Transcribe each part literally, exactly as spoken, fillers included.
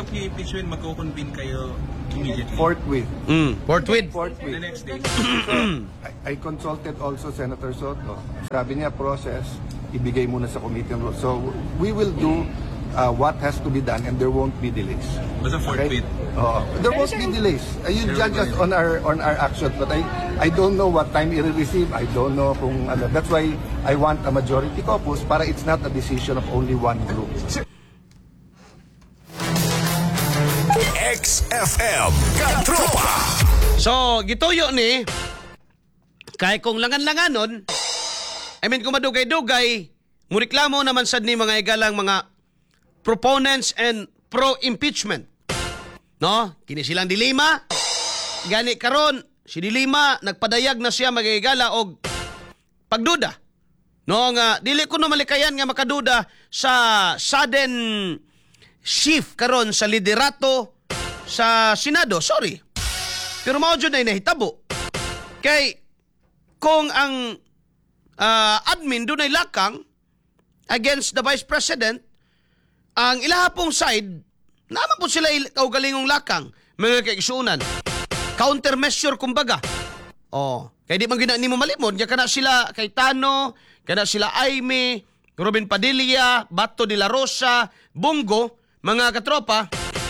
of impeachment, magko-convene kayo immediately. Forthwith. Mm, forthwith. The Forthwith. next day. I, I consulted also Senator Soto. Sabi niya, process, ibigay muna sa committee on rules. So, we will do uh, what has to be done and there won't be delays. Basta forthwith. Oo. There won't be delays. Uh, you judge us on our on our actions, but I I don't know what time it will receive. I don't know kung ano. That's why I want a majority caucus para it's not a decision of only one group. X F M Katropa. So, gituyo ni, kay kung langan-langanon, I mean, kung madugay-dugay, muriklamo naman sad ni mga igalang mga proponents and pro-impeachment. No? Kini silang dilema. Gani karon si dilema, nagpadayag na siya magigala og pagduda. No, nga, dili ko no malikayan nga makaduda sa sudden shift karon sa liderato sa Senado, sorry. Pero mao jud ay nahitabo. Kay kung ang uh, admin dunay lakang against the Vice President, ang ilahapong side, naman po sila kaugalingong lakang, mga kaigsuunan. Countermeasure kumbaga. Oh, kay di man gina nimo malimod, nya kana sila kay Tano, kana sila Aimee, Robin Padilla, Bato de la Rosa, Bungo, mga katropa,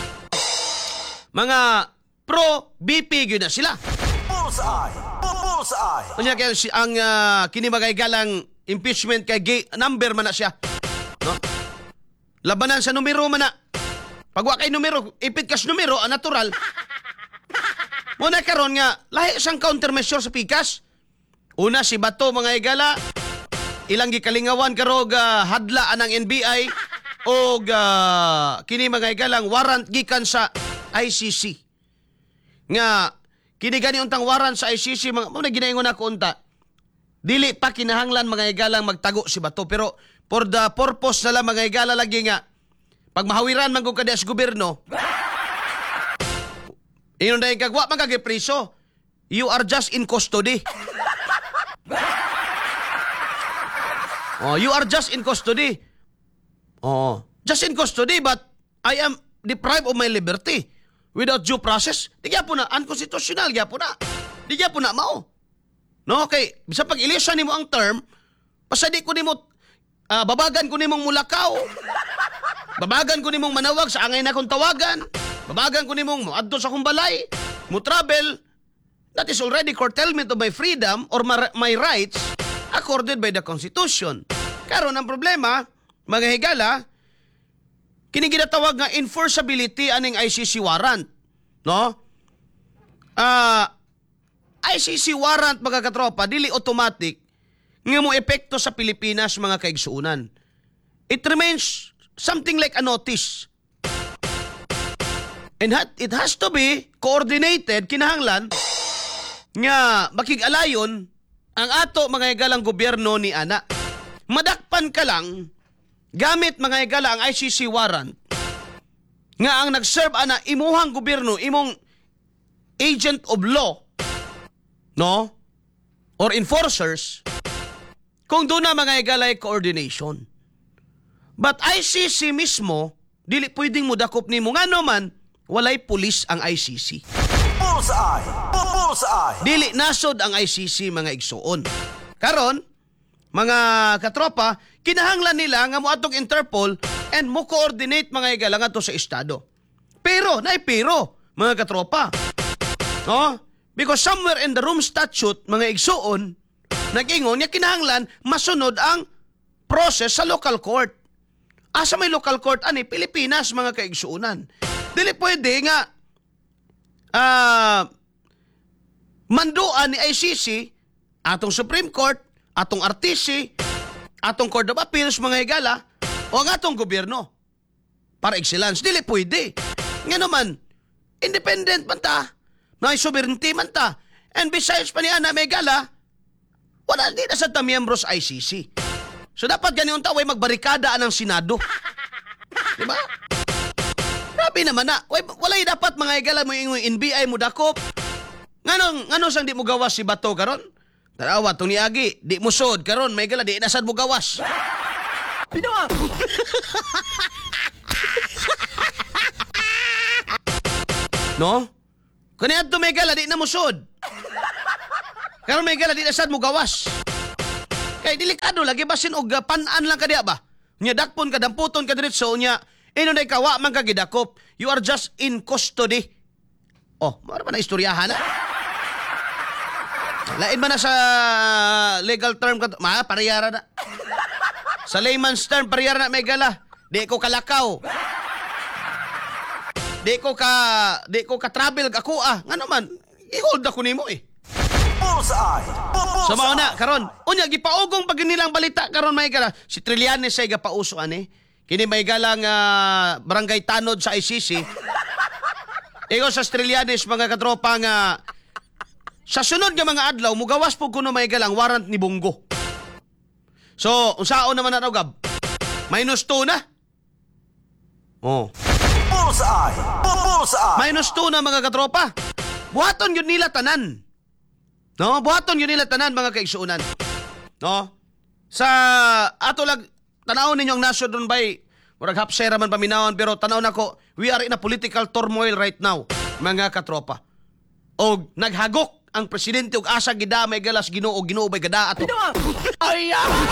mga pro-B P gyud na sila. Bullseye. Bullseye. Kanya kaya si ang uh, kinimagaygalang impeachment kay gay number man na siya. No? Labanan sa numero man na. Pagwa kay numero, ipit kas numero, ang natural. Muna karon nga, lahi isang countermeasure sa pikas. Una, si Bato, mga igala, ilang gikalingawan karog uh, hadla anang N B I o uh, kini mga igalang warrant gikan sa I C C. Nga, kini gani untang warrant sa I C C, mga, muna ginaingon ako unta, dili pa kinahanglan mga igalang magtago si Bato, pero for the purpose na lang mga igala lagi nga, pag mahawiran man kung kada sa gobyerno, iyon na yung kagwa, magkagipriso. You are just in custody. Oh, you are just in custody. Oh, just in custody, but I am deprived of my liberty without due process. Di kaya po na, unconstitutional, kaya po na. Di kaya po na, mao. No, okay. Bisa pag ilisya ni mo ang term, pasadi ko ni mo, uh, babagan ko ni mong mulakaw. Babagan ko ni mong manawag sa angay na kong tawagan. Babagan ko ni mong moadto sa kumbalay. Mo travel. That is already curtailment of my freedom or my, my rights accorded by the Constitution. Karon ang problema, mga higala, kiniginatawag nga enforceability aning I C C warrant. No? Ah, uh, I C C warrant, mga katropa, dili automatic nga mo epekto sa Pilipinas, mga kaigsuunan. It remains something like a notice. And it has to be coordinated, kinahanglan, nga makig-alayon ang ato mga igalang gobyerno ni ana. Madakpan ka lang, gamit mga igala ang I C C warrant, nga ang nag-serve ana imuhang gobyerno, imong agent of law, no? Or enforcers, kung doon na mga igalay coordination. But I C C mismo, dili pwedeng mudakop ni mo nga naman, walay pulis ang I C C. Bullseye. Bullseye. Dili nasod ang I C C, mga igsuon. Karon, mga katropa, kinahanglan nila nga moadtong Interpol and mo coordinate mga igala nga to sa estado. Pero, naay pero, mga katropa. No? Because somewhere in the Rome Statute, mga igsuon, nag-ingon nga kinahanglan masunod ang process sa local court. Asa may local court ani Pilipinas, mga kaigsuunan. Dili pwede nga uh, manduan ni I C C atong Supreme Court, atong R T C, atong Court of Appeals, mga higala, o ang atong gobyerno para excellence. Dili pwede. Nga naman, independent man ta, may sovereignty man ta, and besides pa niya na may gala, wala, di na sa ta miyembro sa I C C. So dapat ganyan taway magbarikada ng Senado. Diba? Grabe naman na. Walay dapat mga igala mo yung N B I mo dakop. Nganong, ngano sang di mo gawas si Bato karon? Tarawa, itong niagi, di mo sod karon, may igala, di nasad mo gawas. Pinawa! No? Kani adto may gala di na musod. Karon may gala di na sad mo gawas. Kay delikado lagi basin og uh, pan-an lang ka diha ba? Nya dakpon ka damputon ka diretso nya ino day ka wa man ka gidakop. You are just in custody. Oh, mao man na istoryahan na. Lain man na sa legal term ka ma parehara na. Sa layman's term parehara na may gala. Di ko kalakaw. Di ko ka di ko ka travel ako ah. Ngano man? I-hold ako nimo eh. Bullseye. Bullseye. So mao na karon. Unya gipaugong pag nilang balita karon may gala si Trillanes say gapauso ani. Kini may galang uh, barangay tanod sa I C C. Ego sa Trillanes mga katropa nga sa sunod nga mga adlaw mugawas po kuno may galang warrant ni Bongo. So unsaon naman na gab? Minus two na. Oh. Bullseye. Bullseye. Minus two na mga katropa. Buhaton yun nila tanan. No? Buhaton yun nila tanan mga kaigsuunan. No? Sa ato lang, tanaw ninyo ang nasod doon ba'y murag hapsera man paminawan pero tanaw na ko, we are in a political turmoil right now mga katropa. O naghagok ang presidente og asa gidamay galas Ginoo Ginoo bay gada ato. Ay!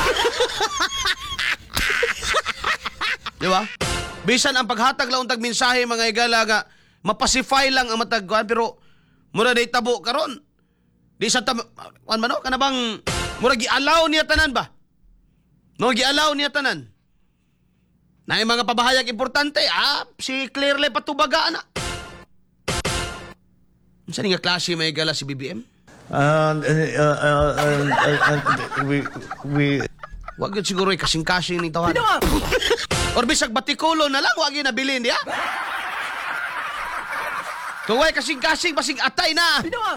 Di ba? Bisan ang paghatag lang untag mensahe mga igala nga mapacify lang ang matagkuan pero mura day tabo karon. Di sa tam an mano kana bang mura gi-allow niya tanan ba? No gi-allow niya tanan. Na mga pabahayag importante, ah, si clearly patubaga na. Unsa nga klase may igala si B B M? And, uh, uh, uh, uh, uh, uh, we, we, Wag yun siguro ay kasing-kasing ni tawanan. Or bisag batikulo na lang, wag yun nabilin diya. Kung way kasing-kasing, basig atay na.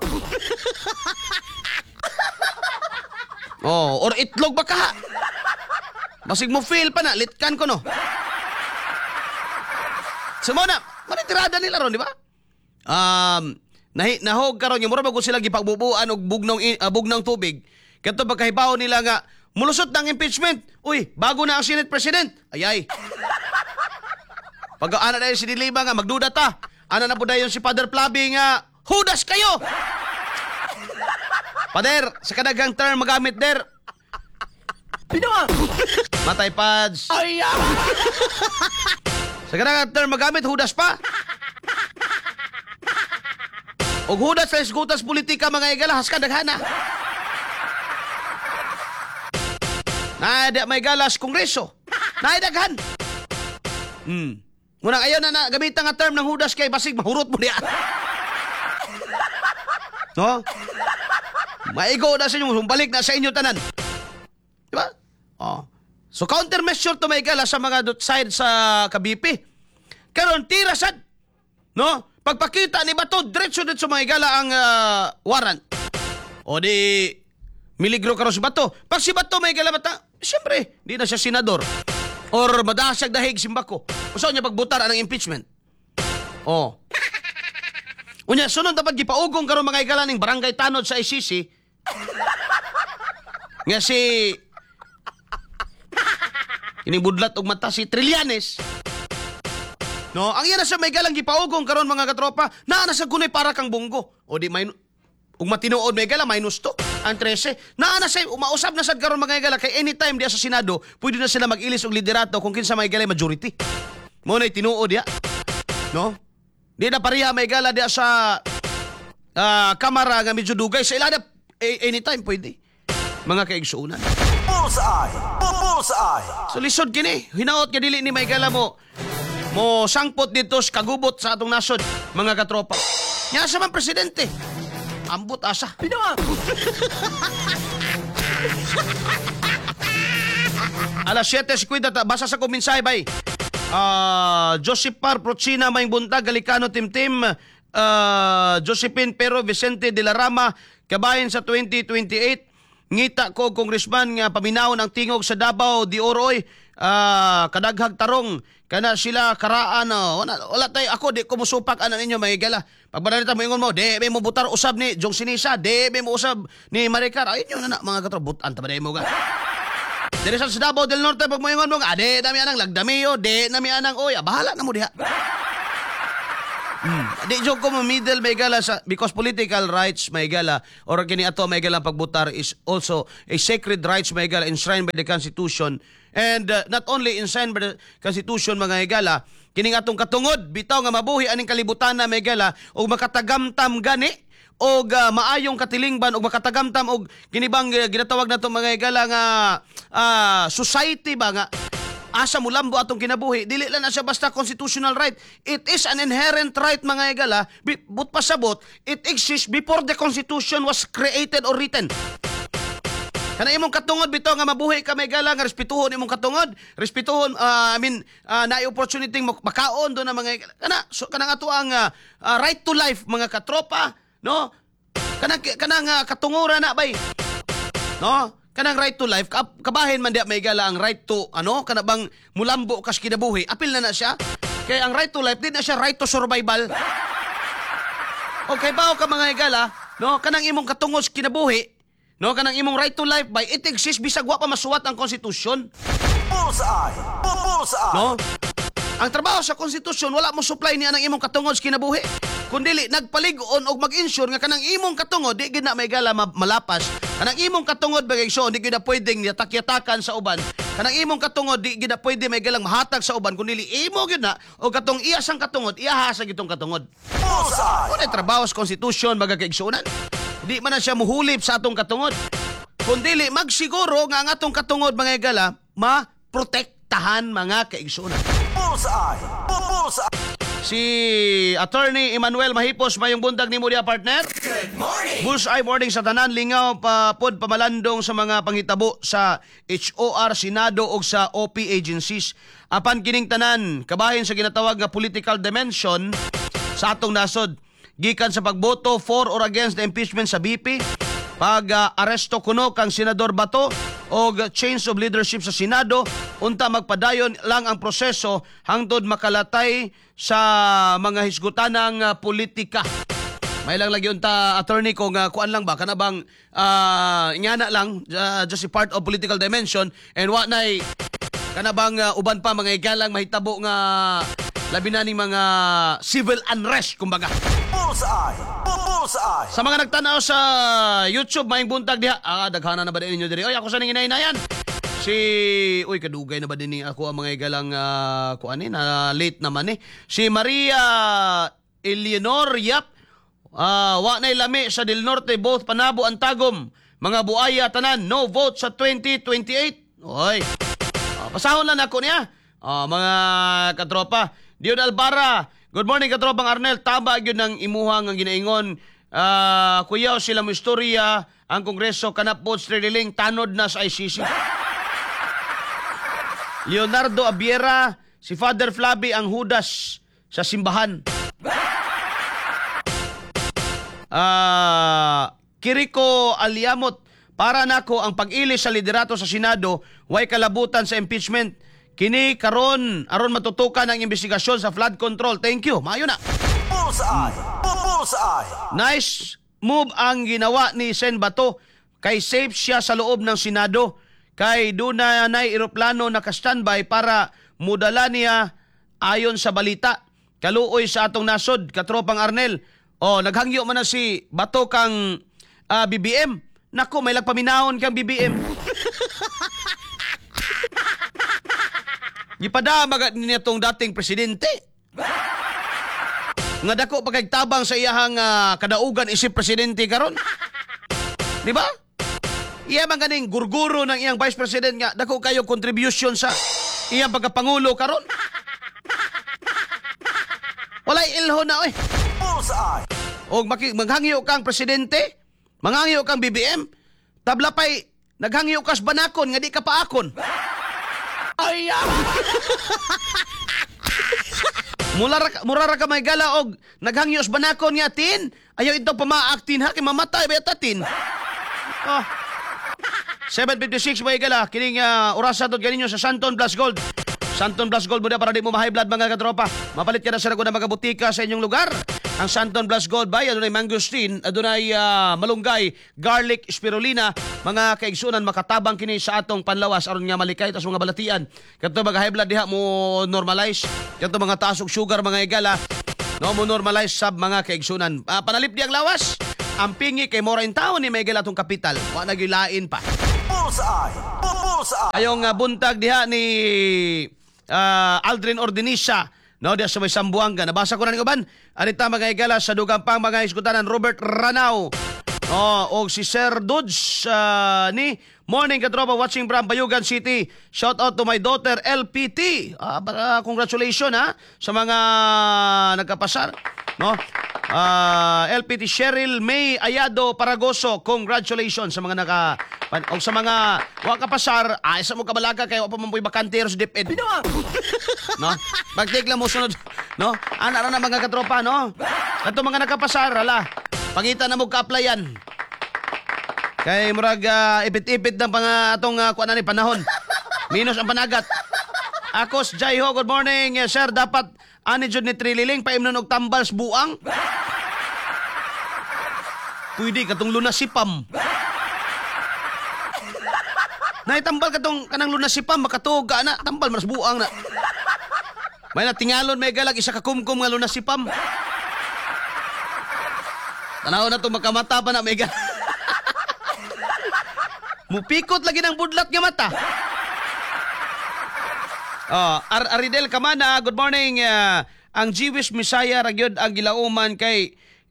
Oh, or itlog ba ka? Basig mo feel pa na, litkan ko no. Sumuna, manitirada nila ron, di ba? Um, nahi, nahog karon yung mura bago sila gipagbubuan og bugnong, uh, bugnong tubig. Kato pagkahibaw nila nga, mulusot ng impeachment. Uy, bago na ang Senate President. Ayay. Pag ana na si Diliba nga, magduda ta. Ana na po dayon si Father Flavi nga, hudas kayo! Pader, sa kadagang term magamit der. Matay pads. Ayay! Sa kadagang term magamit, hudas pa. Og hudas sa isgutas politika mga igala, has kadaghana. Naida may galas kongreso. Naidaghan. Hmm. Munang ayaw na na gamitan nga term ng hudas kay basig mahurot mo diya. No? Maigo na sa inyo, balik na sa inyo tanan. Di ba? Oh. So countermeasure to may galas sa mga side sa Kabipi. Karon tira sad. No? Pagpakita ni Bato, diretso-diretso mga igala ang uh, warrant. O di miligro karon si Bato. Pag si Bato may igala bata, siyempre, di na siya senador. Or madasag dahig simbako. Usaw niya pagbutar ang impeachment. Oh. Unya, sunod dapat gipaugong karon mga igala ning barangay tanod sa I C C. Nga si inibudlat og mata si Trillanes. No, ang iya na sa may galang gipaugong karon mga katropa, naa na sa kunay para kang Bongo. O di may ug matinuod may gala minus two ang thirteen. Naa na sa umausab na sad karon mga gala kay anytime diya sa Senado, pwede na sila mag-ilis og liderato kung kinsa may gala majority. Mo na tinuod diya. No? Di na pareha may gala diya sa uh, kamara nga medyo dugay sa ilada anytime pwede. Mga kaigsuunan. Bullseye. Bullseye. So lisod kini, hinaot ka dili ni may gala mo. Mo sangpot dito sa kagubot sa atong nasod, mga katropa. Nya sa man presidente. Ambot asa. Alas siyete fifty, basa sa kuminsay bay. Uh, Joseph Par Procina Maing Buntag Galicano Timtim, uh, Josephine Pero Vicente de la Rama kabahin sa twenty twenty-eight. Ngita ko congressman nga paminawon ang tingog sa Davao di Oroy, uh, kadaghag tarong kana sila karaan. Uh, wala, wala tay ako di ko musupak ana ninyo may gala. Pagbanalita mo ingon mo, di may mo butar usab ni Jong Sinisa, di may mo usab ni Maricar. Ayun yun na mga katrobutan ta ba mo ga. Diri sa Davao del Norte pag mo ingon mo, ade nami anang lagdamiyo, di nami anang oy, bahala na mo diha. Mm. Di joke ko mo middle may gala sa because political rights may gala or kini ato may gala pagbutar is also a sacred rights may gala enshrined by the Constitution and uh, not only enshrined by the Constitution mga higala kining atong katungod bitaw nga mabuhi aning kalibutan na may gala og makatagamtam gani og uh, maayong katilingban og makatagamtam og kinibang uh, ginatawag nato mga higala nga uh, society ba nga asa mo lambo atong kinabuhi dili lang na siya basta constitutional right, it is an inherent right mga higala but pasabot it exists before the Constitution was created or written. Kana imong katungod bitaw nga mabuhi ka may gala nga respetuhon imong katungod, respetuhon uh, I mean uh, naay opportunity makaon do na mga kana so kanang ato ang uh, uh, right to life mga katropa, no? Kanang kanang uh, katunguran na bay. No? Kanang right to life kabahin man diya may gala ang right to ano kana bang mulambo kas kinabuhi apil na na siya kay ang right to life di na siya right to survival. Okay bao ka mga higala no kanang imong katungod sa kinabuhi no kanang imong right to life by it exists bisag wa pa masuwat ang konstitusyon. Bullseye! Bullseye! No? Ang trabaho sa konstitusyon wala mo supply niya ng imong katungod sa kinabuhi. Kundili nagpalig-on og mag-insure nga kanang imong katungod di gid na may gala ma- malapas. Kanang imong katungod bagay so di gid na pwedeng yatak-yatakan sa uban. Kanang imong katungod di gid na pwede may galang mahatag sa uban kundili imo gid na og katong iya sang katungod iyaha sa gitong katungod. Bullseye! Kung trabaho sa konstitusyon magakaigsunan. Di man na siya muhulip sa atong katungod. Kundili magsiguro nga ang atong katungod mga gala ma-protektahan mga kaigsunan. Bullseye! Bullseye! Si Attorney Emmanuel Mahipos mayong bundag ni Mudia partner. Good morning. Bullseye morning sa tanan lingaw pa pod pamalandong sa mga panghitabo sa H O R Senado ug sa O P agencies. Apan kining tanan kabahin sa ginatawag nga political dimension sa atong nasod gikan sa pagboto for or against the impeachment sa B P, pag uh, aresto kuno kang Senador Bato og change of leadership sa Senado unta magpadayon lang ang proseso hangtod makalatay sa mga hisgutanang uh, politika. May lang lagi unta attorney ko nga kuan lang ba kana bang uh, ingana lang uh, just a part of political dimension and wa nay kana bang uh, uban pa mga igalang mahitabo nga labi na ning mga civil unrest kumbaga. Bullseye! Bullseye! Sa mga nagtanaw sa YouTube, maing buntag diha. Ah, daghana na ba din ninyo diri? Oy, ako sa ning inaynayan. Si, uy, kadugay na ba din ni ako ang mga igalang uh, kuan ni na late naman eh. Si Maria Eleanor Yap. Ah, wa nay lami sa Del Norte both Panabo and Tagum. Mga buaya tanan, no vote sa twenty twenty-eight. Oy. Ah, pasahon lang ako niya. Ah, mga katropa. Dion Albara. Good morning katropang Arnel. Tama gyud ng imuhang ang ginaingon. Uh, kuyaw sila mo istorya ang Kongreso kanapod striling tanod na sa I C C. Leonardo Abiera, si Father Flavi ang hudas sa simbahan. Uh, Kiriko Aliamot, para nako ang pag-ili sa liderato sa Senado way kalabutan sa impeachment. Kini karon aron matutukan ang investigasyon sa flood control. Thank you. Maayo na. Bullseye! Bullseye! Nice move ang ginawa ni Sen Bato kay safe siya sa loob ng Senado kay doon na nay eroplano naka-standby para mudala niya ayon sa balita. Kaluoy sa atong nasod, katropang Arnel. Oh, naghangyo man na si Bato kang uh, B B M. Nako, may lagpaminahon kang B B M. Gipadamag niya tong dating presidente. Nga dako pagkagtabang sa iyahang uh, kadaugan isip presidente karon. Di ba? Iya man ganing gurguro ng iyang vice president nga dako kayo contribution sa iyang pagkapangulo karon. Walay ilho na oy. Bullseye! Og maghangyo kang presidente, manghangyo kang B B M, tablapay naghangyo kas banakon nga di ka paakon. Ay! Mula ra, mura ra ka may gala og naghangyos banakon nga tin. Ayaw ito pamaaktin ha kay mamatay ba tatin. Oh. seven fifty-six may gala kining uh, orasa tod ganinyo sa Santon Plus Gold. Santon Plus Gold mo para di mo ma-high blood mga katropa. Mapalit ka na sa mga mga butika sa inyong lugar. Ang Santon Plus Gold ba adunay mangosteen, adunay uh, malunggay, garlic, spirulina, mga kaigsunan makatabang kini sa atong panlawas aron nga malikay tas mga balatian. Kadto mga high blood diha mo normalize. Kadto mga taas og sugar mga igala. No, mo normalize sab mga kaigsunan. Ah, panalip di ang lawas. Ang pingi kay mora in taon ni may atong kapital. Wa na gilain pa. Bullseye. Bullseye. Ayong uh, buntag diha ni uh, Aldrin Ordinisa. No, diha sa may Sambuanga. Nabasa ko na ni uban. Arita mga igala sa dugang pang mga iskutanan Robert Ranao. Oh, og si Sir Dudes uh, ni morning katropa watching from Bayugan City. Shout out to my daughter L P T. Ah, para congratulations ha sa mga nagkapasar, no? Uh, L P T Cheryl May Ayado Paragoso. Congratulations sa mga naka o sa mga wa kapasar. Ay sa mo kabalaga kay wa pa man poy bakantero sa DepEd. No? Pagtik lang mo sunod, no? Ana ra na mga katropa, no? Kadto mga nakapasar ala. Pangita na mo ka-applyan. Kay murag uh, ipit-ipit ng pang atong uh, kuan ani panahon. Minus ang panagat. Akos Jaiho, good morning. Yes, sir, dapat ani jud ni Trililing paimnon og tambal sa buang. Pwede katong lunasipam. Naitambal katong kanang lunasipam makatuog ka na tambal mas buang na. May natingalon may galag isa ka kumkum nga lunasipam. Tanaw na to makamata pa na mega. Mupikot lagi ng budlat nga mata. Oh, Ar Aridel Kamana, good morning. Uh, ang Jewish Messiah ragyod ang gilauman kay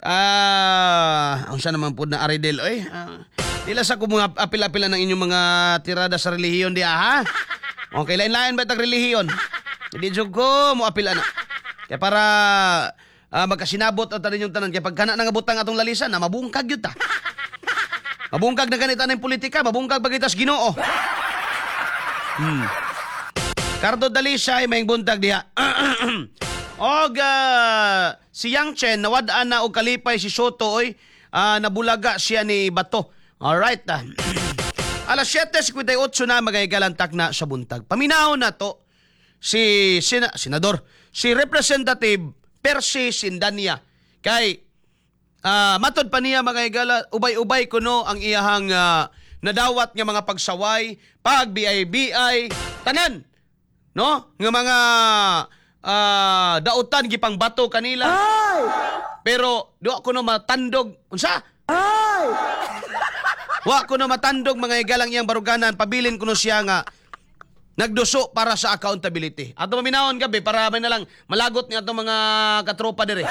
ah, uh, ang sa naman pud na Aridel oy. Uh, dila sa ko mga apil-apila ng inyong mga tirada sa relihiyon di ha. Okay, lain-lain ba tag relihiyon? Hindi jud ko mo apil ana. Kaya para Ah, magkasinabot at ninyong tanan kay pagkana nga butang atong lalisan na mabungkag yun ta. Mabungkag na ganita ng politika, mabungkag bagitas Ginoo. Hmm. Cardo Dalisha ay may buntag diha. Og uh, si Yang Chen nawad-an na og kalipay si Soto oy, uh, nabulaga siya ni Bato. All right. Uh. Alas siyete fifty-eight na magaygalantak na sa buntag. Paminaw na to si sina, senador, si Representative Percy Sindania. Kay uh, matod pa niya mga igala, ubay-ubay kuno ang iyahang uh, nadawat nga mga pagsaway, pag B I B I, tanan, no? Nga mga uh, dautan gipang bato kanila. Ay! Pero do ako no matandog, unsa? Ay! Wa ko no matandog mga igalang iyang baruganan, pabilin kuno siya nga nagduso para sa accountability. Ato maminahon gabi para may nalang malagot ni ato mga katropa dire.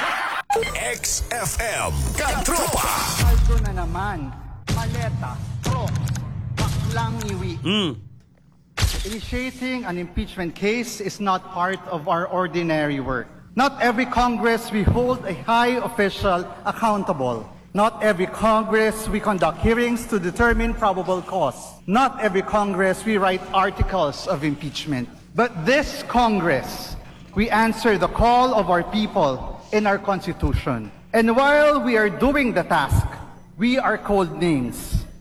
X F M Katropa. Aldo na naman, maleta, pro, baklang iwi. Mm. Initiating an impeachment case is not part of our ordinary work. Not every Congress we hold a high official accountable. Not every Congress we conduct hearings to determine probable cause. Not every Congress we write articles of impeachment. But this Congress, we answer the call of our people in our Constitution. And while we are doing the task, we are called names.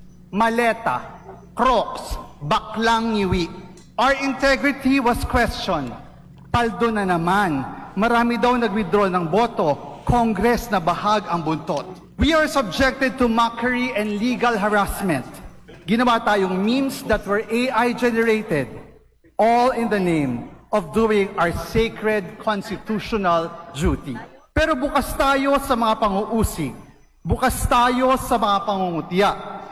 Maleta, Crocs, Baklang Iwi. Our integrity was questioned. Paldo na naman, marami daw nag-withdraw ng boto, Congress na bahag ang buntot. We are subjected to mockery and legal harassment. Ginawa tayong memes that were A I-generated, all in the name of doing our sacred constitutional duty. Pero bukas tayo sa mga panguusig. Bukas tayo sa mga pangungutya.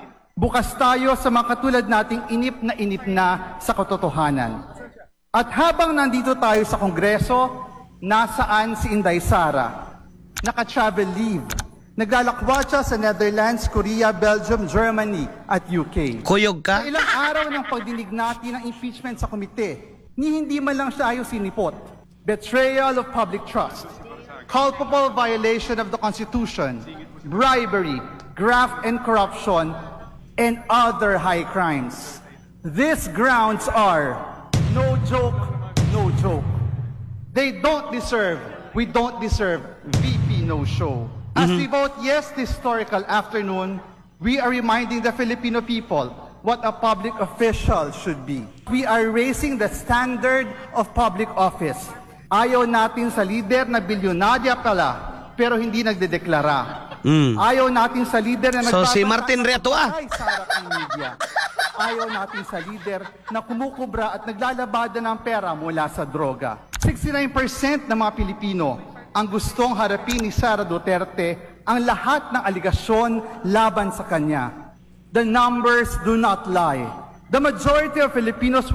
Bukas tayo sa mga katulad nating inip na inip na sa katotohanan. At habang nandito tayo sa Kongreso, nasaan si Inday Sara? Naka-travel leave. Naglalakwat siya sa Netherlands, Korea, Belgium, Germany at U K. Kuyog ka? Sa ilang araw ng pagdinig natin ng impeachment sa komite, ni hindi man lang siya ayos sinipot. Betrayal of public trust, culpable violation of the Constitution, bribery, graft and corruption, and other high crimes. These grounds are no joke, no joke. They don't deserve, we don't deserve V P no show. As we vote yes this historical afternoon, we are reminding the Filipino people what a public official should be. We are raising the standard of public office. Ayaw natin sa lider na bilyonarya pala, pero hindi nagdedeklara. Mm. Ayaw natin sa lider na So, nagtatangka si Martin Reto, ah. ay sarap ng media. Ayaw natin sa lider na kumukubra at naglalabada ng pera mula sa droga. sixty-nine percent ng mga Pilipino ang gustong harapin ni Sara Duterte ang lahat ng aligasyon laban sa kanya. The numbers do not lie. The majority of Filipinos